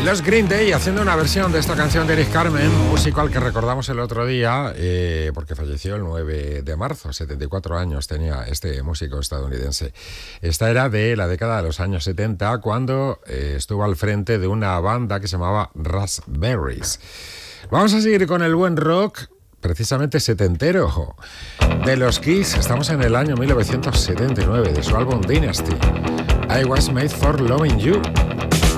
Los Green Day haciendo una versión de esta canción de Eric Carmen, músico al que recordamos el otro día, porque falleció el 9 de marzo, 74 años tenía este músico estadounidense. Esta era de la década de los años 70, cuando estuvo al frente de una banda que se llamaba Raspberries. Vamos a seguir con el buen rock, precisamente setentero, de los Kiss. Estamos en el año 1979, de su álbum Dynasty. I Was Made for Loving You.